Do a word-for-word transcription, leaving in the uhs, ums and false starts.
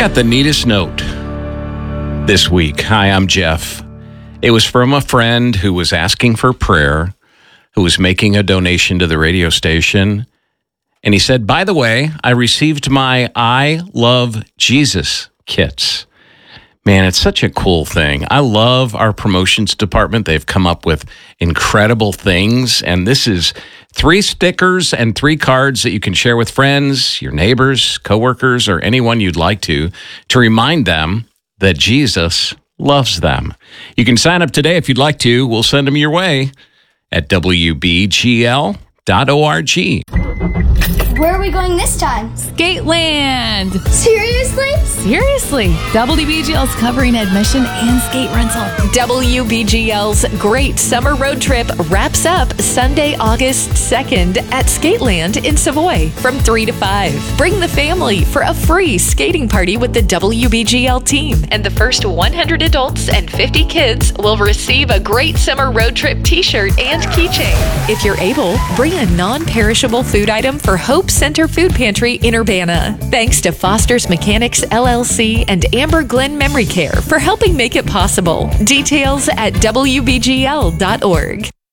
got the neatest note this week. Hi, I'm Jeff. It was from a friend who was asking for prayer, who was making a donation to the radio station. And he said, by the way, I received my I Love Jesus kits. Man, it's such a cool thing. I love our promotions department. They've come up with incredible things. And this is three stickers and three cards that you can share with friends, your neighbors, coworkers, or anyone you'd like to, to remind them that Jesus loves them. You can sign up today if you'd like to. We'll send them your way at W B G L dot org. Where are we going this time? Skateland! Seriously? Seriously. W B G L's covering admission and skate rental. W B G L's Great Summer Road Trip wraps up Sunday, August second at Skateland in Savoy from three to five. Bring the family for a free skating party with the W B G L team. And the first one hundred adults and fifty kids will receive a Great Summer Road Trip t-shirt and keychain. If you're able, bring a non-perishable food item for Hope Center Food Pantry in Urbana. Thanks to Foster's Mechanics L L C and Amber Glen Memory Care for helping make it possible. Details at W B G L dot org.